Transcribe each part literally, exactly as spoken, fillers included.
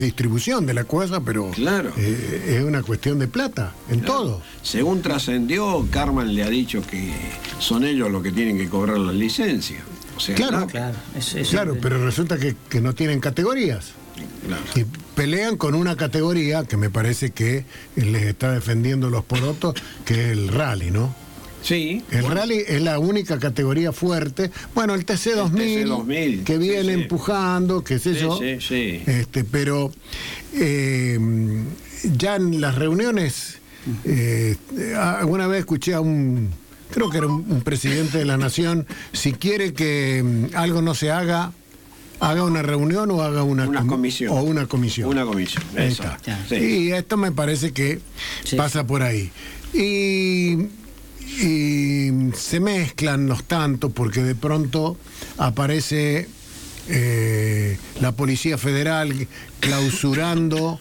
distribución de la cosa, pero claro. eh, es una cuestión de plata, en claro. todo. Según trascendió, Carmen le ha dicho que son ellos los que tienen que cobrar la licencia. O sea, claro, ¿no? claro, es, es claro el... pero resulta que, que no tienen categorías. Claro. Y pelean con una categoría que me parece que les está defendiendo los porotos, que es el rally, ¿no? Sí. El bueno. rally es la única categoría fuerte. Bueno, el T C dos mil, el T C dos mil que viene sí, sí. empujando, qué sé sí, yo. Sí, sí. Este, pero eh, ya en las reuniones, eh, alguna vez escuché a un, creo que era un, un presidente de la nación, si quiere que um, algo no se haga, haga una reunión o haga una, una com comisión. O una comisión. Una comisión. Ahí Eso. está. Sí. Y esto me parece que sí. pasa por ahí. Y... y se mezclan los tantos porque de pronto aparece eh, la Policía Federal clausurando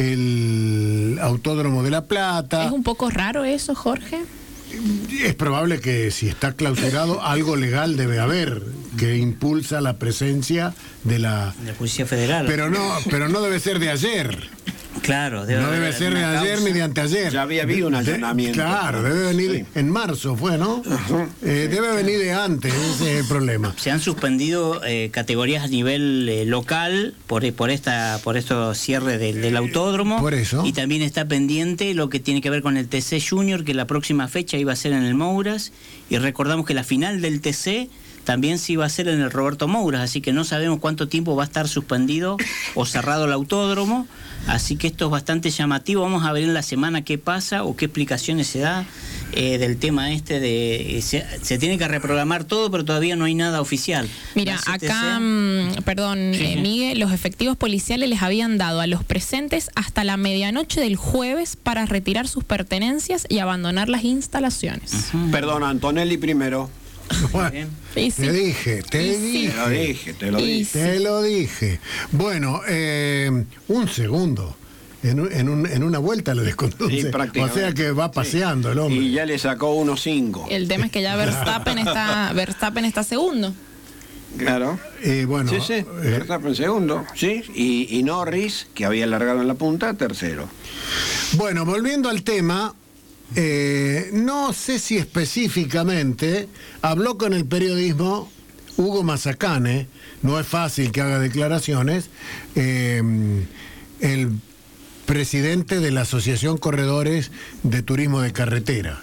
el Autódromo de La Plata. ¿Es un poco raro eso, Jorge? Es probable que si está clausurado algo legal debe haber que impulsa la presencia de la, de la Policía Federal. Pero no, pero no debe ser de ayer. Claro, debe no debe ser de ayer ni de anteayer. Ya había habido un allanamiento. De, claro, debe venir sí. en marzo, fue, ¿no? Eh, debe venir de antes, ese es el problema. Se han suspendido eh, categorías a nivel eh, local por, por esta por estos cierres del, del autódromo. Por eso. Y también está pendiente lo que tiene que ver con el T C Junior, que la próxima fecha iba a ser en el Mouras. Y recordamos que la final del T C también se iba a hacer en el Roberto Mouras, así que no sabemos cuánto tiempo va a estar suspendido o cerrado el autódromo, así que esto es bastante llamativo. Vamos a ver en la semana qué pasa o qué explicaciones se da eh, del tema este de... Eh, se, se tiene que reprogramar todo, pero todavía no hay nada oficial. Mira, acá, mmm, perdón, sí, eh, Miguel, los efectivos policiales les habían dado a los presentes hasta la medianoche del jueves para retirar sus pertenencias y abandonar las instalaciones. Uh-huh. Perdón, Antonelli primero. Bueno, sí, sí. Te dije, te sí, dije. Te lo dije, te lo dije. Te lo dije. Bueno, eh, un segundo. En, en, un, en una vuelta lo desconduce. Sí, o sea que va paseando sí. el hombre. Y ya le sacó uno cinco. El tema es que ya Verstappen está, Verstappen está segundo. Claro. Eh, bueno, sí, sí. Eh, Verstappen segundo. Sí. Y, y Norris, que había largado en la punta, tercero. Bueno, volviendo al tema. Eh, no sé si específicamente habló con el periodismo Hugo Mazacane, no es fácil que haga declaraciones, eh, el presidente de la Asociación Corredores de Turismo de Carretera.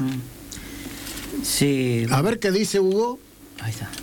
Sí. A ver qué dice Hugo. Ahí está.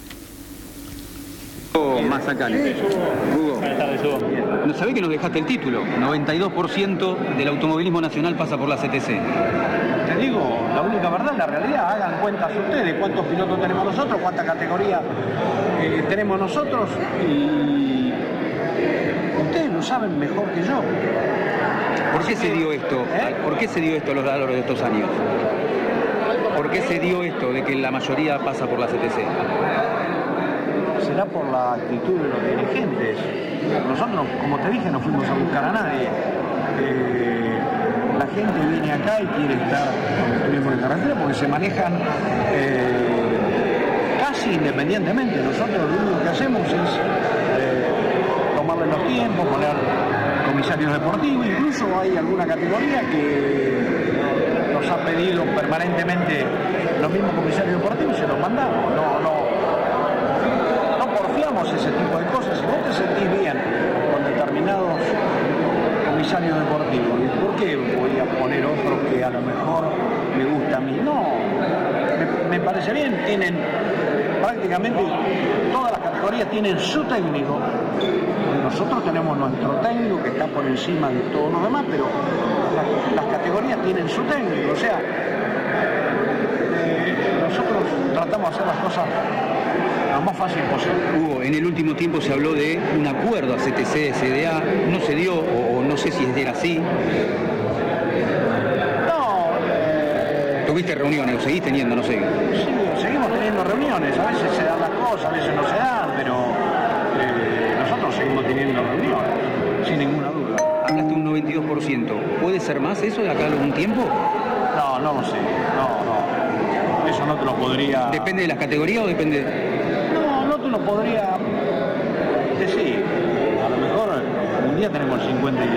Mazacane. Hugo, ¿no sabés que nos dejaste el título? noventa y dos por ciento del automovilismo nacional pasa por la C T C. Te digo, la única verdad, la realidad, hagan cuentas ustedes, cuántos pilotos tenemos nosotros, cuánta categoría eh, tenemos nosotros, y ustedes lo saben mejor que yo. ¿Por qué se dio esto? ¿Eh? ¿Por qué se dio esto a lo largo de estos años? ¿Por qué se dio esto de que la mayoría pasa por la C T C? Será por la actitud de los dirigentes. Nosotros, como te dije, no fuimos a buscar a nadie. Eh, la gente viene acá y quiere estar con el turismo de carretera porque se manejan eh, casi independientemente. Nosotros lo único que hacemos es eh, tomarle los tiempos, poner comisarios deportivos. Incluso hay alguna categoría que nos ha pedido permanentemente los mismos comisarios deportivos y se los mandamos. No, no. Ese tipo de cosas. Si vos te sentís bien con determinados comisarios deportivos, ¿y por qué voy a poner otro que a lo mejor me gusta a mí? No, me, me parece bien. Tienen prácticamente todas las categorías tienen su técnico. Nosotros tenemos nuestro técnico que está por encima de todos los demás, pero las, las categorías tienen su técnico. O sea, eh, nosotros tratamos de hacer las cosas lo más fácil posible. Hugo, en el último tiempo se habló de un acuerdo a C T C, C D A, no se dio, o, o no sé si era así. No. Eh... ¿Tuviste reuniones o seguís teniendo, no sé? Sí, seguimos teniendo reuniones, a veces se dan las cosas, a veces no se dan, pero eh, nosotros seguimos teniendo reuniones, sin ninguna duda. Hablaste de un noventa y dos por ciento, ¿puede ser más eso de acá a algún tiempo? No, no lo sé, no, no, eso no te lo podría... ¿Depende de las categorías o depende...? No, no te lo podría decir. A lo mejor un día tenemos cincuenta y